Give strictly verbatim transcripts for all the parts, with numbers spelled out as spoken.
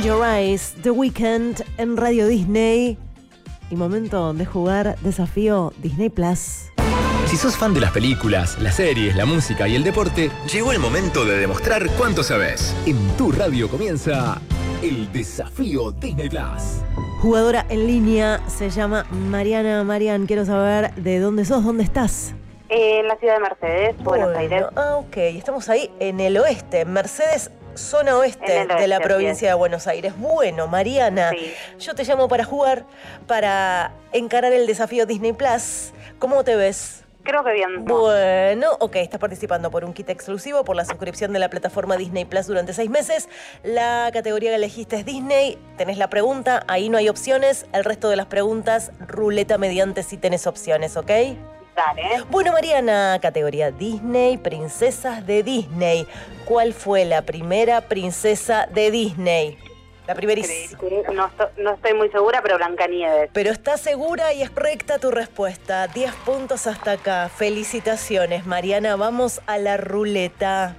Your Eyes, The Weeknd en Radio Disney. Y momento de jugar Desafío Disney Plus. Si sos fan de las películas, las series, la música y el deporte, llegó el momento de demostrar cuánto sabes. En tu radio comienza el Desafío Disney Plus. Jugadora en línea se llama Mariana. Marian, quiero saber de dónde sos, dónde estás. Eh, en la ciudad de Mercedes, bueno, Buenos Aires. Ah, ok. Estamos ahí en el oeste, Mercedes, zona oeste, oeste de la provincia de Buenos Aires. Bueno, Mariana, sí. Yo te llamo para jugar, para encarar el Desafío Disney Plus. ¿Cómo te ves? Creo que bien. Bueno, ok, estás participando por un kit exclusivo por la suscripción de la plataforma Disney Plus durante seis meses. La categoría que elegiste es Disney. Tenés la pregunta, ahí no hay opciones. El resto de las preguntas, ruleta mediante si tenés opciones, ¿ok? Dale. Bueno, Mariana, categoría Disney, princesas de Disney. ¿Cuál fue la primera princesa de Disney? La primerísima. No, no estoy muy segura, pero Blancanieves. Pero estás segura y es correcta tu respuesta. diez puntos hasta acá. Felicitaciones, Mariana. Vamos a la ruleta.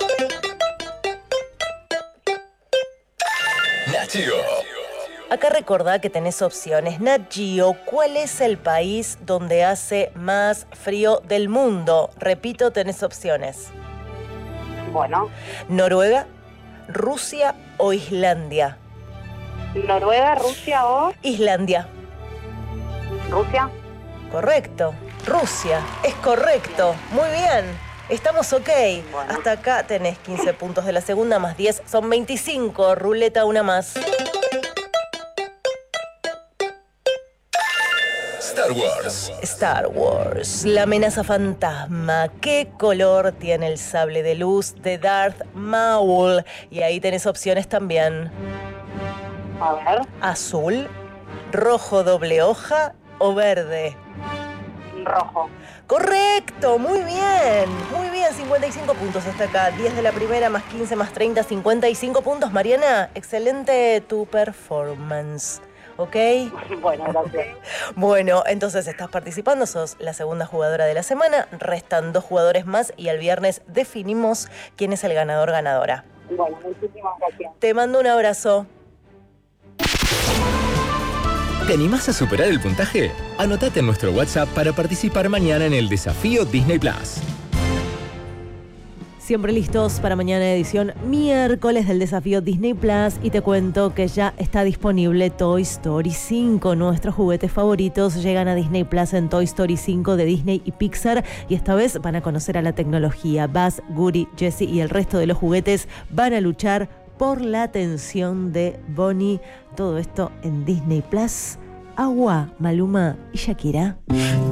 Nat Geo. Acá recordá que tenés opciones. Nat Geo, ¿cuál es el país donde hace más frío del mundo? Repito, tenés opciones. Bueno. Noruega, Rusia o Islandia. Noruega, Rusia o... Islandia. Rusia. Correcto. Rusia. Es correcto. Muy bien. Estamos ok. Bueno. Hasta acá tenés quince puntos de la segunda más diez. Son veinticinco. Ruleta una más. Star Wars. Star Wars, la amenaza fantasma. ¿Qué color tiene el sable de luz de Darth Maul? Y ahí tenés opciones también. A ver. Azul, rojo doble hoja o verde. Rojo. Correcto, muy bien, muy bien, cincuenta y cinco puntos hasta acá. diez de la primera más quince más treinta, cincuenta y cinco puntos. Mariana, excelente tu performance. ¿Ok? Bueno, gracias. Bueno, entonces estás participando, sos la segunda jugadora de la semana, restan dos jugadores más y el viernes definimos quién es el ganador ganadora. Bueno, muchísimas gracias. Te mando un abrazo. ¿Te animás a superar el puntaje? Anotate en nuestro WhatsApp para participar mañana en el Desafío Disney Plus. Siempre listos para mañana edición miércoles del Desafío Disney Plus y te cuento que ya está disponible Toy Story cinco. Nuestros juguetes favoritos llegan a Disney Plus en Toy Story cinco de Disney y Pixar y esta vez van a conocer a la tecnología. Buzz, Woody, Jessie y el resto de los juguetes van a luchar por la atención de Bonnie. Todo esto en Disney Plus. Agua, Maluma y Shakira.